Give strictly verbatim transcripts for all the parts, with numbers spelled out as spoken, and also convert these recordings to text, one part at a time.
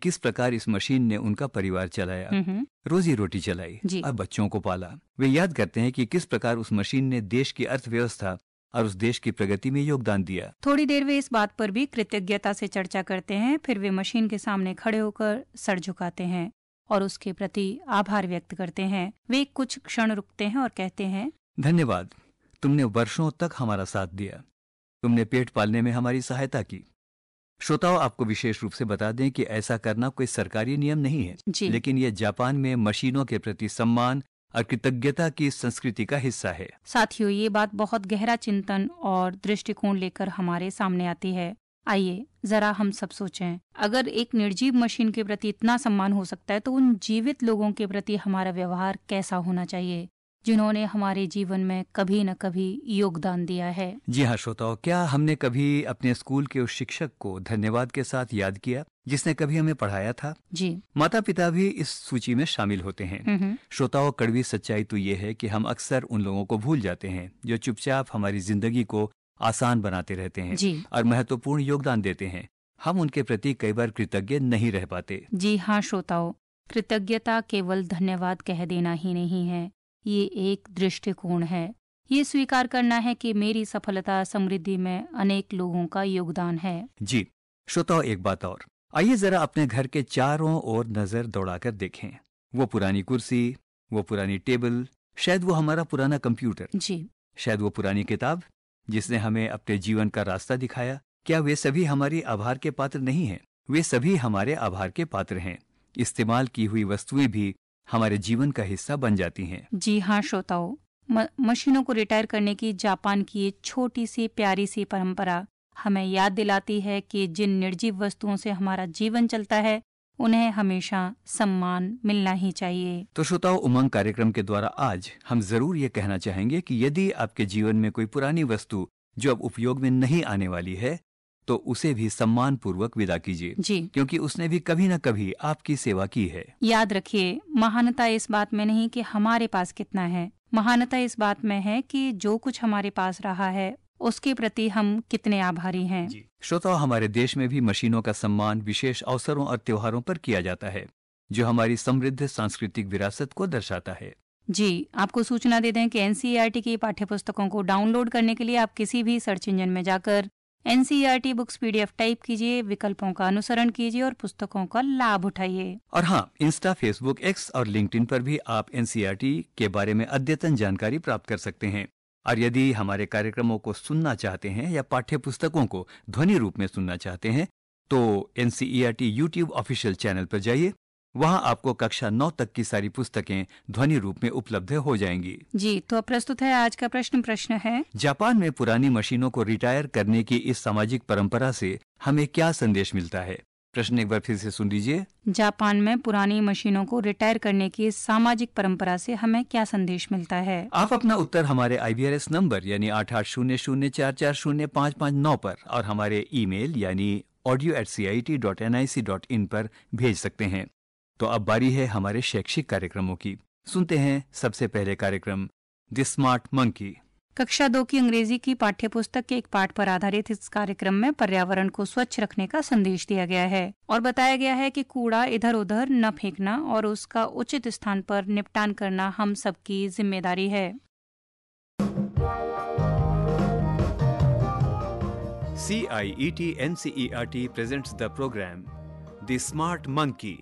किस प्रकार इस मशीन ने उनका परिवार चलाया, रोजी रोटी चलाई और बच्चों को पाला। वे याद करते हैं कि किस प्रकार उस मशीन ने देश की अर्थव्यवस्था और उस देश की प्रगति में योगदान दिया। थोड़ी देर वे इस बात पर भी कृतज्ञता से चर्चा करते हैं, फिर वे मशीन के सामने खड़े होकर सर झुकाते हैं और उसके प्रति आभार व्यक्त करते हैं। वे कुछ क्षण रुकते हैं और कहते हैं, धन्यवाद, तुमने वर्षों तक हमारा साथ दिया, तुमने पेट पालने में हमारी सहायता की। श्रोताओं, आपको विशेष रूप से बता दें कि ऐसा करना कोई सरकारी नियम नहीं है, लेकिन यह जापान में मशीनों के प्रति सम्मान और कृतज्ञता की संस्कृति का हिस्सा है। साथियों, ये बात बहुत गहरा चिंतन और दृष्टिकोण लेकर हमारे सामने आती है। आइए जरा हम सब सोचें, अगर एक निर्जीव मशीन के प्रति इतना सम्मान हो सकता है तो उन जीवित लोगों के प्रति हमारा व्यवहार कैसा होना चाहिए, जिन्होंने हमारे जीवन में कभी न कभी योगदान दिया है। जी हाँ श्रोताओ, क्या हमने कभी अपने स्कूल के उस शिक्षक को धन्यवाद के साथ याद किया जिसने कभी हमें पढ़ाया था? जी। माता पिता भी इस सूची में शामिल होते हैं। श्रोताओं, कड़वी सच्चाई तो ये है कि हम अक्सर उन लोगों को भूल जाते हैं जो चुपचाप हमारी जिंदगी को आसान बनाते रहते हैं और महत्वपूर्ण योगदान देते हैं। हम उनके प्रति कई बार कृतज्ञ नहीं रह पाते। जी हाँ श्रोताओं, कृतज्ञता केवल धन्यवाद कह देना ही नहीं है, ये एक दृष्टिकोण है। ये स्वीकार करना है कि मेरी सफलता समृद्धि में अनेक लोगों का योगदान है। जी श्रोताओं, एक बात और, आइए जरा अपने घर के चारों ओर नजर दौड़ाकर देखें। वो पुरानी कुर्सी, वो पुरानी टेबल, शायद वो हमारा पुराना कंप्यूटर, जी, शायद वो पुरानी किताब जिसने हमें अपने जीवन का रास्ता दिखाया। क्या वे सभी हमारी आभार के पात्र नहीं हैं? वे सभी हमारे आभार के पात्र हैं। इस्तेमाल की हुई वस्तुएं भी हमारे जीवन का हिस्सा बन जाती हैं। जी हाँ श्रोताओं, मशीनों को रिटायर करने की जापान की एक छोटी सी प्यारी सी परंपरा हमें याद दिलाती है कि जिन निर्जीव वस्तुओं से हमारा जीवन चलता है उन्हें हमेशा सम्मान मिलना ही चाहिए। तो श्रोताओं, उमंग कार्यक्रम के द्वारा आज हम जरूर ये कहना चाहेंगे कि यदि आपके जीवन में कोई पुरानी वस्तु जो अब उपयोग में नहीं आने वाली है तो उसे भी सम्मान पूर्वक विदा कीजिए, जी, क्योंकि उसने भी कभी न कभी आपकी सेवा की है। याद रखिए, महानता इस बात में नहीं कि हमारे पास कितना है, महानता इस बात में है कि जो कुछ हमारे पास रहा है उसके प्रति हम कितने आभारी हैं। श्रोताओं, हमारे देश में भी मशीनों का सम्मान विशेष अवसरों और त्योहारों पर किया जाता है, जो हमारी समृद्ध सांस्कृतिक विरासत को दर्शाता है। जी, आपको सूचना दे दें कि एनसीईआरटी की पाठ्य पुस्तकों को डाउनलोड करने के लिए आप किसी भी सर्च इंजन में जाकर एनसीईआरटी बुक्स पीडीएफ टाइप कीजिए, विकल्पों का अनुसरण कीजिए और पुस्तकों का लाभ उठाइए। और हाँ, इंस्टा, फेसबुक, एक्स और लिंक्डइन पर भी आप एनसीईआरटी के बारे में अद्यतन जानकारी प्राप्त कर सकते हैं। और यदि हमारे कार्यक्रमों को सुनना चाहते हैं या पाठ्य पुस्तकों को ध्वनि रूप में सुनना चाहते हैं तो एनसीईआरटी यूट्यूब ऑफिशियल चैनल पर जाइए, वहां आपको कक्षा नौ तक की सारी पुस्तकें ध्वनि रूप में उपलब्ध हो जाएंगी। जी, तो अब प्रस्तुत है आज का प्रश्न। प्रश्न है, जापान में पुरानी मशीनों को रिटायर करने की इस सामाजिक परंपरा से हमें क्या संदेश मिलता है? प्रश्न एक बार फिर से सुन लीजिए। जापान में पुरानी मशीनों को रिटायर करने की इस सामाजिक परंपरा से हमें क्या संदेश मिलता है? आप अपना उत्तर हमारे आईवीआरएस नंबर यानी आठ आठ शून्य शून्य चार चार शून्य पाँच पाँच नौ पर और हमारे ईमेल यानी audio eight C I T dot N I C dot in पर भेज सकते हैं। तो अब बारी है हमारे शैक्षिक कार्यक्रमों की। सुनते हैं सबसे पहले कार्यक्रम द स्मार्ट मंकी। कक्षा दो की अंग्रेजी की पाठ्य पुस्तक के एक पाठ पर आधारित इस कार्यक्रम में पर्यावरण को स्वच्छ रखने का संदेश दिया गया है और बताया गया है कि कूड़ा इधर उधर न फेंकना और उसका उचित स्थान पर निपटान करना हम सबकी जिम्मेदारी है। सी आई E T N C E R T presents the programme the smart monkey.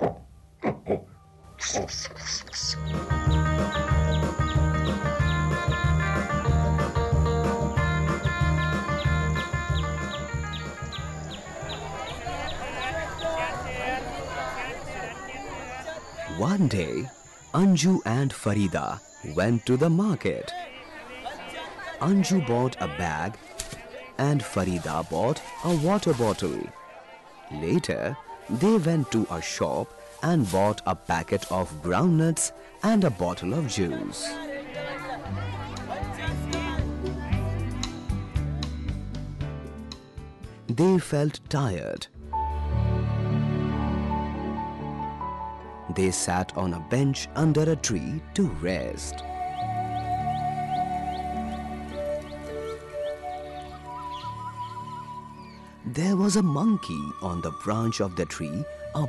One day, Anju and Farida went to the market. Anju bought a bag and Farida bought a water bottle. Later, they went to a shop and bought a packet of groundnuts and a bottle of juice. They felt tired. They sat on a bench under a tree to rest. There was a monkey on the branch of the tree